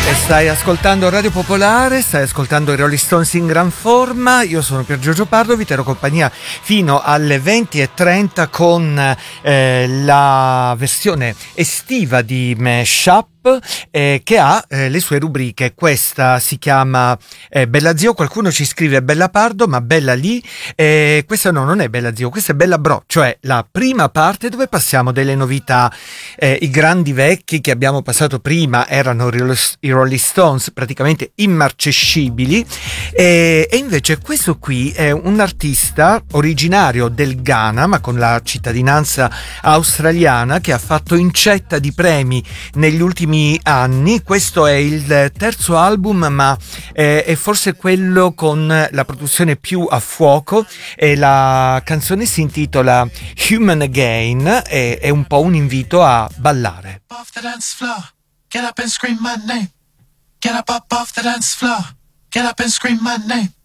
Stai ascoltando Radio Popolare, stai ascoltando i Rolling Stones in gran forma. Io sono Pier Giorgio Pardo, vi terrò compagnia fino alle 20:30 con la versione estiva di Mashup, che ha le sue rubriche. Questa si chiama Bella Zio, qualcuno ci scrive Bella Pardo, ma Bella lì, questa no, non è Bella Zio, questa è Bella Bro, cioè la prima parte dove passiamo delle novità. I grandi vecchi che abbiamo passato prima erano i Rolling Stones, praticamente immarcescibili, e invece questo qui è un artista originario del Ghana ma con la cittadinanza australiana, che ha fatto incetta di premi negli ultimi anni. Questo è il terzo album, ma è forse quello con la produzione più a fuoco, e la canzone si intitola Human Again, e è un po' un invito a ballare. Off the dance floor, get up and scream my name. Get up off the dance floor, get up and scream my name.